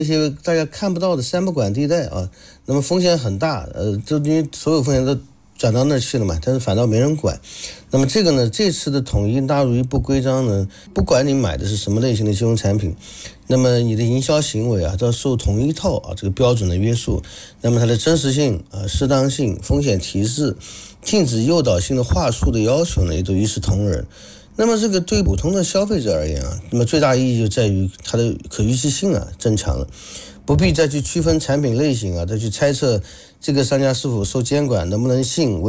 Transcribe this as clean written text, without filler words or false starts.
这些大家看不到的三不管地带啊，那么风险很大，就因为所有风险都转到那儿去了嘛，但是反倒没人管。那么这个呢，这次的统一纳入一部规章呢，不管你买的是什么类型的金融产品，那么你的营销行为啊，都要受同一套这个标准的约束。那么它的真实性适当性、风险提示、禁止诱导性的话术的要求呢，也都一视同仁。那么这个对普通的消费者而言那么最大意义就在于它的可预期性增强了，不必再去区分产品类型再去猜测这个商家是否受监管，能不能信。